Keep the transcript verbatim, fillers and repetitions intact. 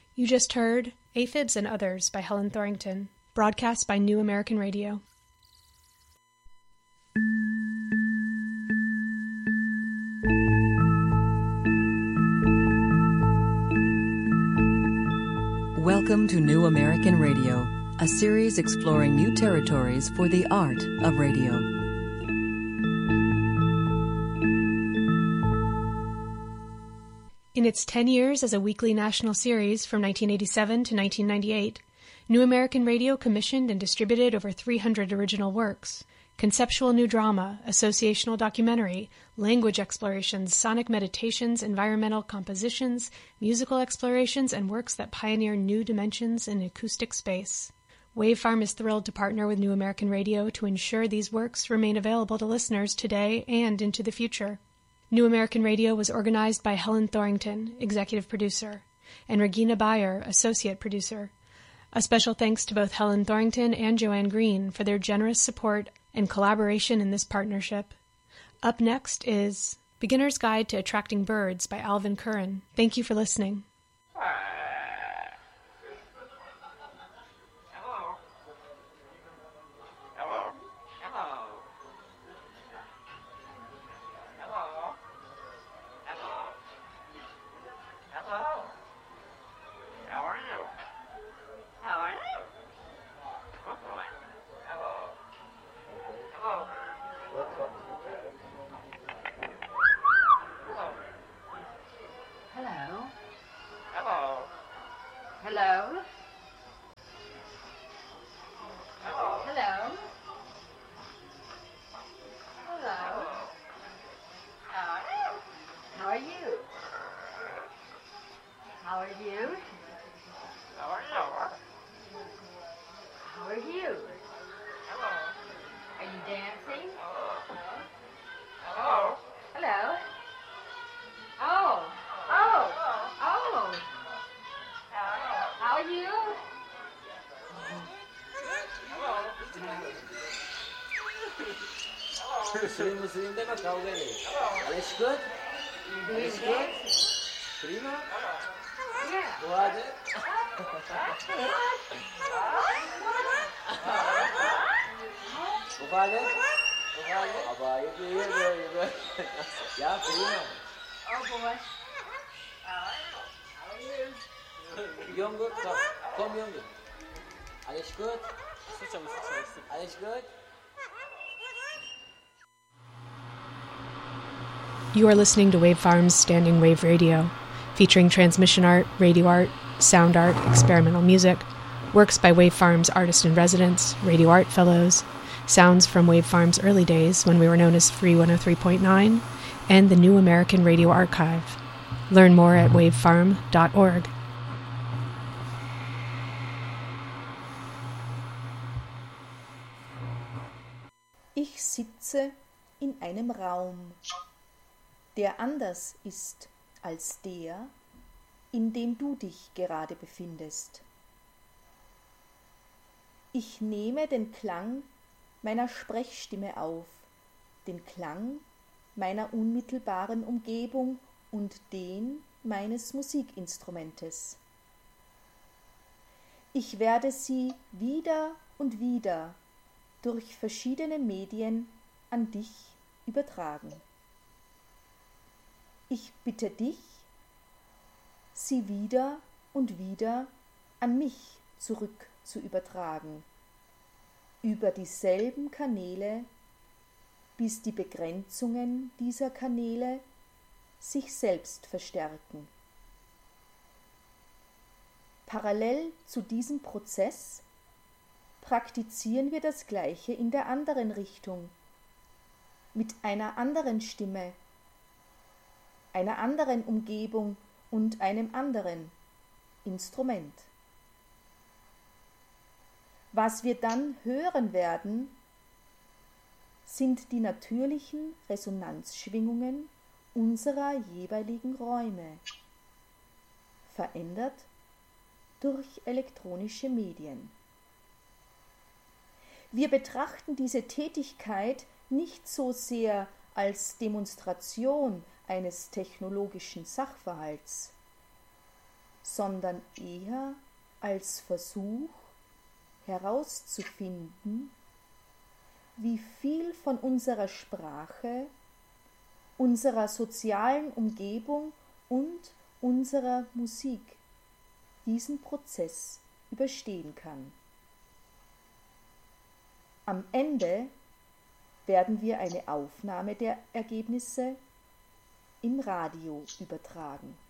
You just heard Aphids and Others by Helen Thorington, broadcast by New American Radio. Welcome to New American Radio, a series exploring new territories for the art of radio. In its ten years as a weekly national series from nineteen eighty-seven to nineteen ninety-eight, New American Radio commissioned and distributed over three hundred original works. Conceptual new drama, associational documentary, language explorations, sonic meditations, environmental compositions, musical explorations, and works that pioneer new dimensions in acoustic space. Wavefarm is thrilled to partner with New American Radio to ensure these works remain available to listeners today and into the future. New American Radio was organized by Helen Thorington, executive producer, and Regina Bayer, associate producer. A special thanks to both Helen Thorington and Joanne Green for their generous support and collaboration in this partnership. Up next is Beginner's Guide to Attracting Birds by Alvin Curran. Thank you for listening. Muslim Muslim teh kau gini. Alles good? You doing good? Prima? Yeah. What? Ufale? Ufale? Aba, itu ya, ya. Ya, prima. Oh boy. Younger, come, come younger. Alles good? Alles good? You are listening to Wavefarm's Standing Wave Radio, featuring transmission art, radio art, sound art, experimental music, works by Wavefarm's artist-in-residence, radio art fellows, sounds from Wavefarm's early days when we were known as Free one oh three point nine, and the New American Radio Archive. Learn more at wavefarm dot org. Ich sitze in einem Raum, der anders ist als der, in dem du dich gerade befindest. Ich nehme den Klang meiner Sprechstimme auf, den Klang meiner unmittelbaren Umgebung und den meines Musikinstrumentes. Ich werde sie wieder und wieder durch verschiedene Medien an dich übertragen. Ich bitte dich, sie wieder und wieder an mich zurück zu übertragen, über dieselben Kanäle, bis die Begrenzungen dieser Kanäle sich selbst verstärken. Parallel zu diesem Prozess praktizieren wir das Gleiche in der anderen Richtung, mit einer anderen Stimme, einer anderen Umgebung und einem anderen Instrument. Was wir dann hören werden, sind die natürlichen Resonanzschwingungen unserer jeweiligen Räume, verändert durch elektronische Medien. Wir betrachten diese Tätigkeit nicht so sehr als Demonstration eines technologischen Sachverhalts, sondern eher als Versuch herauszufinden, wie viel von unserer Sprache, unserer sozialen Umgebung und unserer Musik diesen Prozess überstehen kann. Am Ende werden wir eine Aufnahme der Ergebnisse im Radio übertragen.